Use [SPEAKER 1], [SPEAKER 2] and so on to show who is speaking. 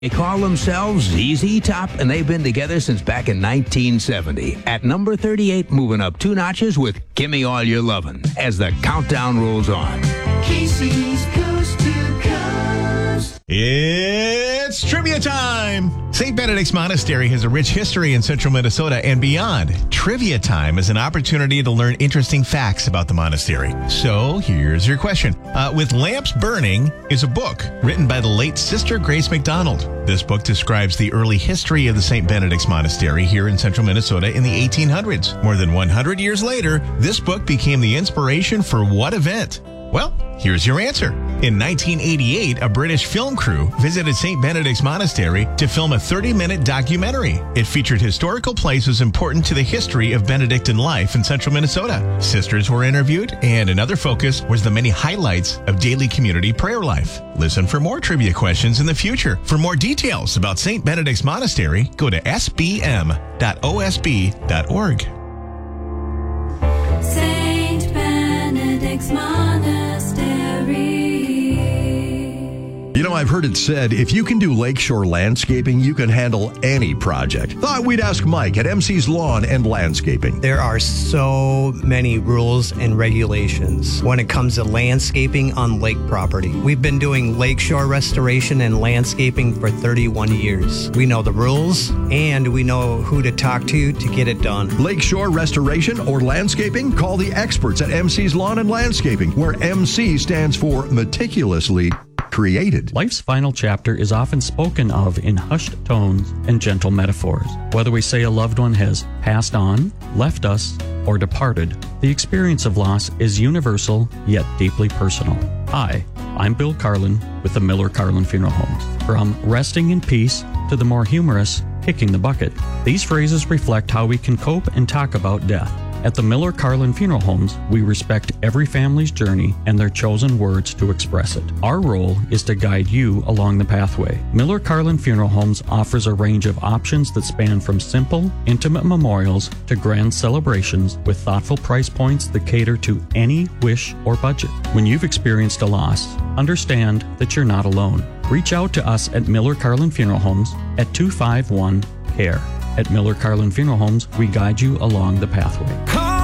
[SPEAKER 1] They call themselves ZZ Top, and they've been together since back in 1970. At number 38, moving up 2 notches with Gimme All Your Lovin' as the countdown rolls on.
[SPEAKER 2] Casey's Coast to Coast.
[SPEAKER 3] It's trivia time! St. Benedict's Monastery has a rich history in central Minnesota and beyond. Trivia time is an opportunity to learn interesting facts about the monastery. So here's your question. With Lamps Burning is a book written by the late Sister Grace McDonald. This book describes the early history of the St. Benedict's Monastery here in central Minnesota in the 1800s. More than 100 years later, this book became the inspiration for what event? Well, here's your answer. In 1988, a British film crew visited St. Benedict's Monastery to film a 30-minute documentary. It featured historical places important to the history of Benedictine life in central Minnesota. Sisters were interviewed, and another focus was the many highlights of daily community prayer life. Listen for more trivia questions in the future. For more details about St. Benedict's Monastery, go to sbm.osb.org.
[SPEAKER 2] St. Benedict's Monastery.
[SPEAKER 4] You know, I've heard it said, if you can do lakeshore landscaping, you can handle any project. Thought we'd ask Mike at MC's Lawn and Landscaping.
[SPEAKER 5] There are so many rules and regulations when it comes to landscaping on lake property. We've been doing lakeshore restoration and landscaping for 31 years. We know the rules, and we know who to talk to get it done.
[SPEAKER 4] Lakeshore restoration or landscaping? Call the experts at MC's Lawn and Landscaping, where MC stands for meticulously created.
[SPEAKER 6] Life's final chapter is often spoken of in hushed tones and gentle metaphors. Whether we say a loved one has passed on, left us, or departed, the experience of loss is universal yet deeply personal. Hi, I'm Bill Carlin with the Miller Carlin Funeral Homes. From resting in peace to the more humorous kicking the bucket, these phrases reflect how we can cope and talk about death. At the Miller Carlin Funeral Homes, we respect every family's journey and their chosen words to express it. Our role is to guide you along the pathway. Miller Carlin Funeral Homes offers a range of options that span from simple, intimate memorials to grand celebrations with thoughtful price points that cater to any wish or budget. When you've experienced a loss, understand that you're not alone. Reach out to us at Miller Carlin Funeral Homes at 251-CARE. At Miller Carlin Funeral Homes, we guide you along the pathway.